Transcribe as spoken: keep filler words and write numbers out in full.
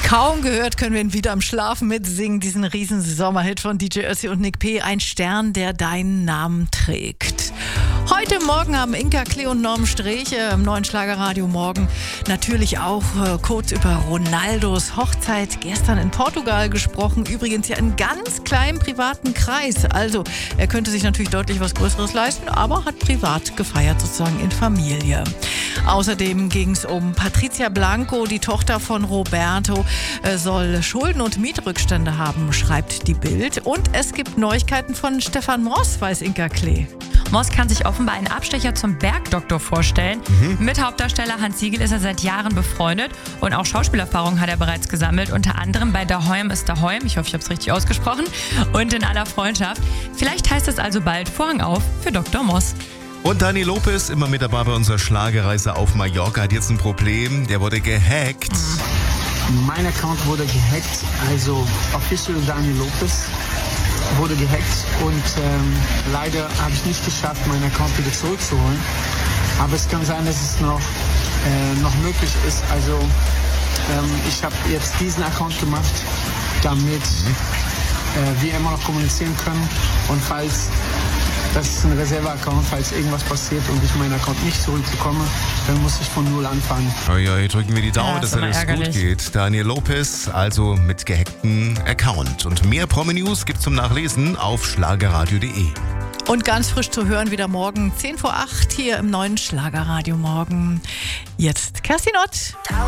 Kaum gehört, können wir ihn wieder am Schlafen mitsingen, diesen riesen Sommerhit von D J Össi und Nick P. Ein Stern, der deinen Namen trägt. Heute Morgen haben Inka Klee und Norm Sträche im neuen Schlagerradio Morgen natürlich auch äh, kurz über Ronaldos Hochzeit gestern in Portugal gesprochen. Übrigens ja in ganz kleinem privaten Kreis. Also er könnte sich natürlich deutlich was Größeres leisten, aber hat privat gefeiert, sozusagen in Familie. Außerdem ging es um Patricia Blanco, die Tochter von Roberto, äh, soll Schulden und Mietrückstände haben, schreibt die Bild. Und es gibt Neuigkeiten von Stefan Moss, weiß Inka Klee. Moss kann sich offenbar einen Abstecher zum Bergdoktor vorstellen. Mhm. Mit Hauptdarsteller Hans Siegel ist er seit Jahren befreundet und auch Schauspielerfahrung hat er bereits gesammelt, unter anderem bei Daheim ist Daheim, ich hoffe, ich habe es richtig ausgesprochen, und in aller Freundschaft. Vielleicht heißt es also bald Vorhang auf für Doktor Moss. Und Dani Lopez, immer mit dabei bei unserer Schlagerreise auf Mallorca, hat jetzt ein Problem, der wurde gehackt. Mhm. Mein Account wurde gehackt, also Official Dani Lopez wurde gehackt und ähm, leider habe ich nicht geschafft, meinen Account wieder zurückzuholen. Aber es kann sein, dass es noch, äh, noch möglich ist. Also ähm, ich habe jetzt diesen Account gemacht, damit äh, wir immer noch kommunizieren können. Und falls, das ist ein Reserve-Account, falls irgendwas passiert und ich meinen Account nicht zurückbekomme, dann muss ich von Null anfangen. Oi, oi, drücken wir die Daumen, ja, dass alles ärgerlich. gut geht. Daniel Lopez, also mit gehacktem Account. Und mehr Promi-News gibt's zum Nachlesen auf schlagerradio punkt de. Und ganz frisch zu hören wieder morgen zehn vor acht hier im neuen Schlagerradio Morgen. Jetzt Kerstin Ott.